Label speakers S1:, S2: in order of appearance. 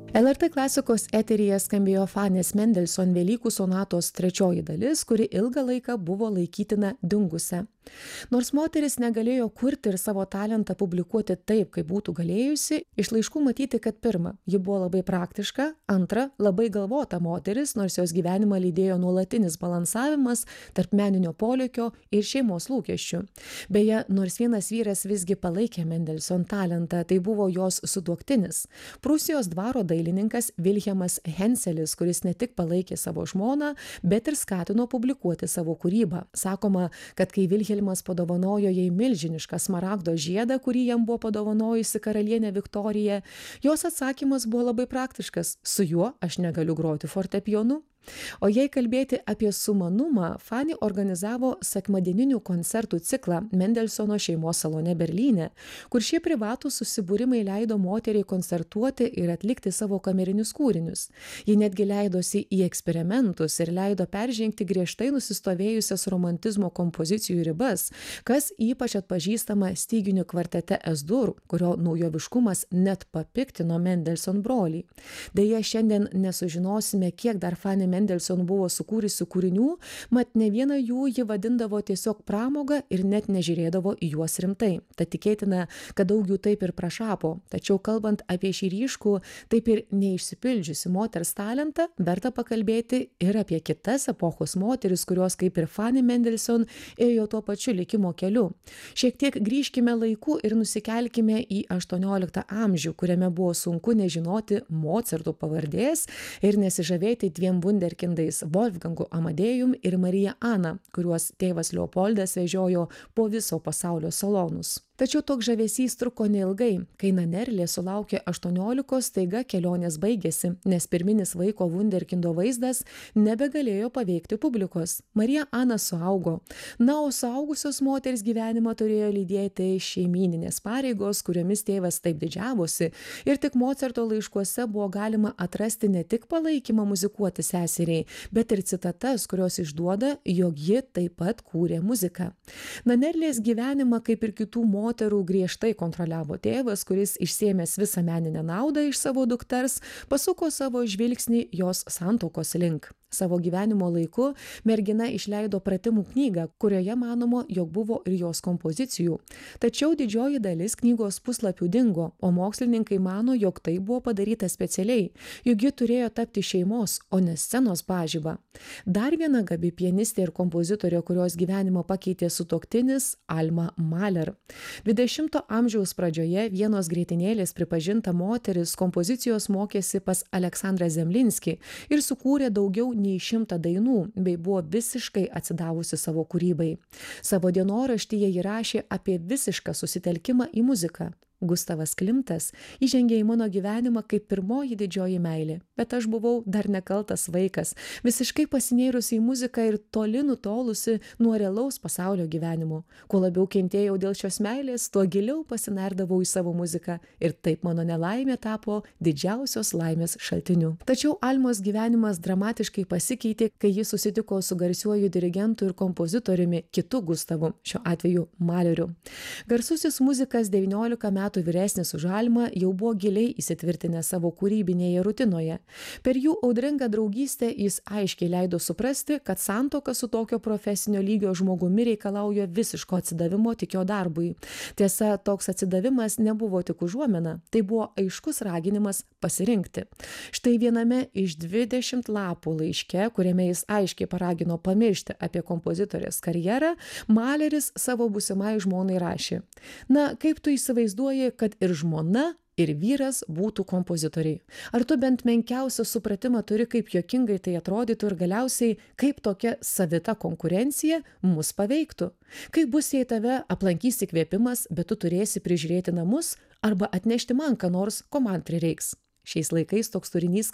S1: LRT klasikos eteryje skambėjo Fanės Mendelson Velykų sonatos trečioji dalis, kuri ilgą laiką buvo laikytina dingusia. Nors moteris negalėjo kurti ir savo talentą publikuoti taip, kaip būtų galėjusi, iš laiškų matyti, kad pirma, ji buvo labai praktiška, antra, labai galvota moteris, nors jos gyvenimą lydėjo nuolatinis balansavimas tarp meninio polėkio ir šeimos lūkesčių. Beje, nors vienas vyras visgi palaikė Mendelson talentą, tai buvo jos sutuoktinis. Prūsijos dvaro dailininkas Vilhelmas Henselis, kuris ne tik palaikė savo žmoną, bet ir skatino publikuoti savo kūrybą. Sakoma, kad kai Vilhelmas padovanojo jai milžinišką smaragdo žiedą, kurį jam buvo padovanojusi karalienė Viktorija, jos atsakymas buvo labai praktiškas: su juo aš negaliu groti fortepijonu. O jei kalbėti apie sumanumą, Fanny organizavo sekmadieninių koncertų ciklą Mendelsono šeimos salone Berlyne, kur šie privatūs susibūrimai leido moteriai koncertuoti ir atlikti savo kamerinius kūrinius. Ji netgi leidosi į eksperimentus ir leido peržengti griežtai nusistovėjusias romantizmo kompozicijų ribas, kas ypač atpažįstama styginių kvartete S-dur, kurio naujoviškumas net papiktino Mendelson brolį. Deja, šiandien nesužinosime, kiek dar Fanny Mendelson buvo sukūrusi kūrinių, mat ne vieną jų ji vadindavo tiesiog pramogą ir net nežiūrėdavo į juos rimtai. Tad tikėtina, kad daug jų taip ir prašapo. Tačiau kalbant apie šį ryškų, taip ir neišsipildžiusi moters talentą, verta pakalbėti ir apie kitas epochos moteris, kurios kaip ir Fanny Mendelson ėjo tuo pačiu likimo keliu. Šiek tiek grįžkime laiku ir nusikelkime į 18 amžių, kuriame buvo sunku nežinoti Mocartų pavardės ir nesižavėti dviem vunderkindais Wolfgangu Amadėjum ir Marija Ana, kuriuos tėvas Leopoldas vežiojo po viso pasaulio salonus. Tačiau toks žavesys truko neilgai. Kai Nanerlė sulaukė 18, staiga kelionės baigėsi, nes pirminis vaiko vunderkindo vaizdas nebegalėjo paveikti publikos. Marija Ana suaugo. Na, o suaugusios moters gyvenimą turėjo lydėti šeimyninės pareigos, kuriomis tėvas taip didžiavosi, ir tik Mocarto laiškuose buvo galima atrasti ne tik palaikymą muzikuoti seseriai, bet ir citatas, kurios išduoda, jog ji taip pat kūrė muziką. Nanerlės gyvenimą, kaip ir kitų moterų, griežtai kontroliavo tėvas, kuris išsėmęs visą meninę naudą iš savo dukters, pasuko savo žvilgsnį jos santuokos link. Savo gyvenimo laiku mergina išleido pratimų knygą, kurioje manoma, jog buvo ir jos kompozicijų. Tačiau didžioji dalis knygos puslapių dingo, o mokslininkai mano, jog tai buvo padaryta specialiai, juk ji turėjo tapti šeimos, o ne scenos pažiba. Dar viena gabi pianistė ir kompozitorė, kurios gyvenimo pakeitė sutuoktinis, Alma Mahler. 20 amžiaus pradžioje Vienos grietinėlės pripažinta moteris kompozicijos mokėsi pas Aleksandrą Zemlinskį ir sukūrė daugiau nei 100 dainų, bei buvo visiškai atsidavusi savo kūrybai. Savo dienoraštyje ji rašė apie visišką susitelkimą į muziką. Gustavas Klimtas įžengė į mano gyvenimą kaip pirmoji didžioji meilė, bet aš buvau dar nekaltas vaikas, visiškai pasinėrusi į muziką ir toli nutolusi nuo realaus pasaulio gyvenimo. Kuo labiau kentėjau dėl šios meilės, tuo giliau pasinerdavau į savo muziką ir taip mano nelaimė tapo didžiausios laimės šaltiniu. Tačiau Almos gyvenimas dramatiškai pasikeitė, kai ji susitiko su garsiuoju dirigentu ir kompozitoriumi kitu Gustavu, šiuo atveju Mahleriu. Garsusis muzikas 19 metų vyresnis už Almą jau buvo giliai įsitvirtinę savo kūrybinėje rutinoje. Per jų audringą draugystę jis aiškiai leido suprasti, kad santuoka su tokio profesinio lygio žmogumi reikalauja visiško atsidavimo tik jo darbui. Tiesa, toks atsidavimas nebuvo tik užuomina, tai buvo aiškus raginimas pasirinkti. Štai viename iš 20 lapų laiške, kuriame jis aiškiai paragino pamiršti apie kompozitorės karjerą, Mahleris savo būsimai žmonai rašė: na, kaip tu įsivaizduoji, kad ir žmona, ir vyras būtų kompozitoriai? Ar tu bent menkiausią supratimą turi, kaip juokingai tai atrodytų ir galiausiai, kaip tokia savita konkurencija mus paveiktų? Kaip bus, jei tave aplankys įkvėpimas, bet tu turėsi prižiūrėti namus arba atnešti man ką nors, ko man prireiks? Šiais laikais toks turinys